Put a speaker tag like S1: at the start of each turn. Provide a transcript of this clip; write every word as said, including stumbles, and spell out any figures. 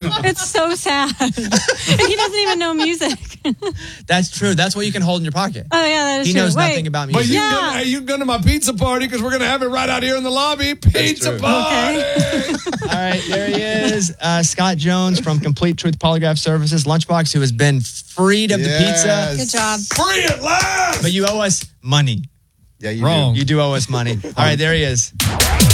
S1: It's so sad. And he doesn't even know music.
S2: That's true. That's what you can hold in your pocket.
S1: Oh, yeah, that is
S2: he
S1: true.
S2: knows
S1: Wait.
S2: nothing about
S3: But
S2: music.
S3: you,
S1: Yeah.
S3: can, hey, you can go to my pizza party because we're going to have it right out here in the lobby. Pizza
S2: true.
S3: party.
S2: All right, there he is. Uh, Scott Jones from Complete Truth Polygraph Services, Lunchbox, who has been freed of
S3: Yes.
S2: the pizza.
S1: Good job.
S3: Free at last.
S2: But you owe us money.
S4: Yeah, you
S5: Wrong.
S2: You do owe us money. All right, there he is.